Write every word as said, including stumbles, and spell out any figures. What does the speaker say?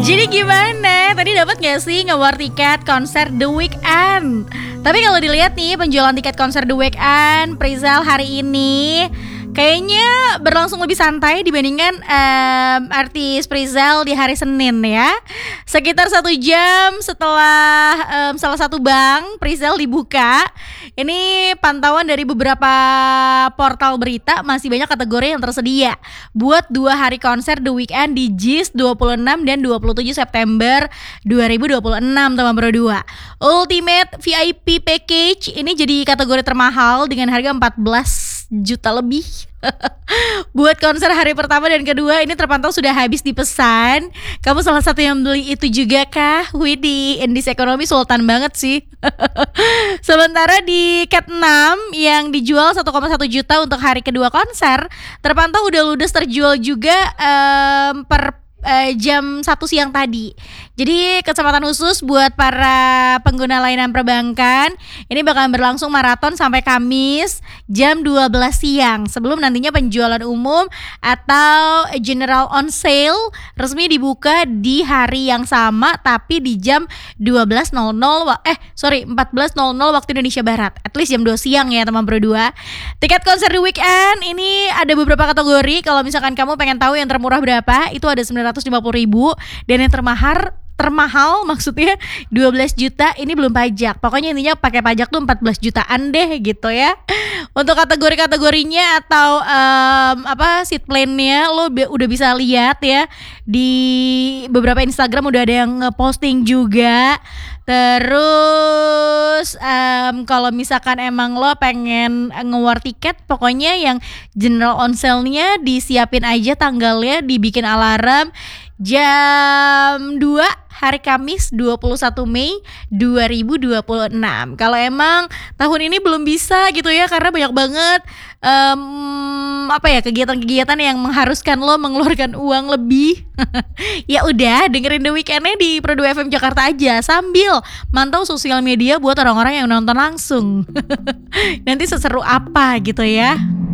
Jadi gimana? Tadi dapat gak sih nge-war tiket konser The Weeknd? Tapi kalau dilihat nih penjualan tiket konser The Weeknd Prizal hari ini kayaknya berlangsung lebih santai dibandingkan um, artis Prizal di hari Senin ya. Sekitar satu jam setelah um, salah satu bank Prizal dibuka. Ini pantauan dari beberapa portal berita, masih banyak kategori yang tersedia buat dua hari konser The Weeknd di Jizz dua puluh enam dan dua puluh tujuh September dua ribu dua puluh enam teman berdua. Ultimate V I P Package ini jadi kategori termahal dengan harga empat belas juta lebih. Buat konser hari pertama dan kedua ini terpantau sudah habis dipesan. Kamu salah satu yang beli itu juga kah? Widih, Indis Ekonomi sultan banget sih. Sementara di Cat enam yang dijual satu koma satu juta untuk hari kedua konser terpantau udah ludes terjual juga um, per Uh, jam satu siang tadi. Jadi kesempatan khusus buat para pengguna layanan perbankan ini bakalan berlangsung maraton sampai Kamis jam dua belas siang sebelum nantinya penjualan umum atau general on sale resmi dibuka di hari yang sama tapi di jam dua belas nol nol eh sorry empat belas nol nol waktu Indonesia Barat, at least jam dua siang ya teman berdua. Tiket konser The Weeknd ini ada beberapa kategori. Kalau misalkan kamu pengen tahu yang termurah berapa, itu ada sembilan ratus lima puluh ribu dan yang termahal termahal maksudnya dua belas juta, ini belum pajak. Pokoknya intinya pakai pajak tuh empat belas jutaan deh gitu ya. Untuk kategori-kategorinya atau um, apa seat plan-nya lo be- udah bisa lihat ya di beberapa Instagram, udah ada yang nge-posting juga. Terus um, kalau misalkan emang lo pengen nge-war tiket, pokoknya yang general on sale-nya disiapin aja tanggalnya, dibikin alarm jam dua hari Kamis dua puluh satu Mei dua ribu dua puluh enam. Kalau emang tahun ini belum bisa gitu ya karena banyak banget um, apa ya kegiatan-kegiatan yang mengharuskan lo mengeluarkan uang lebih. Ya udah dengerin The Weeknd-nya di Pro dua F M Jakarta aja sambil mantau sosial media buat orang-orang yang nonton langsung. Nanti seseru apa gitu ya.